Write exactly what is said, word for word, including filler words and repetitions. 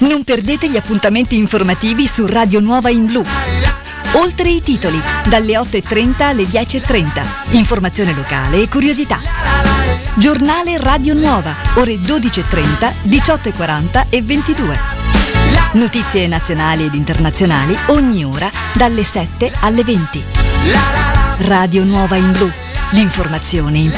Non perdete gli appuntamenti informativi su Radio Nuova in Blu. Oltre i titoli, dalle otto e trenta alle dieci e trenta. Informazione locale e curiosità. Giornale Radio Nuova, ore dodici e trenta, diciotto e quaranta e ventidue. Notizie nazionali ed internazionali ogni ora dalle sette alle venti. Radio Nuova in Blu, l'informazione in